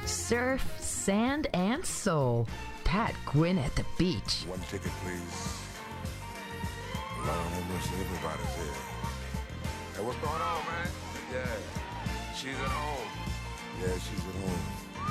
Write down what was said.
Surf, sand, and soul. Pat Gwynn at the beach. One ticket, please. Lord have mercy, everybody's here. Hey, what's going on, man? Yeah, she's at home. Yeah, she's at home.